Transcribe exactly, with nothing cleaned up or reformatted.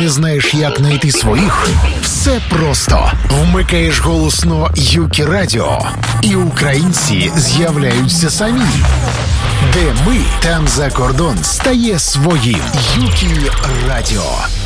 знаєш, як знайти своїх? Все просто. Вмикаєш голосно Юкі Радіо, і українці з'являються самі. Де ми, там за кордон стає своїм. Юкі Радіо.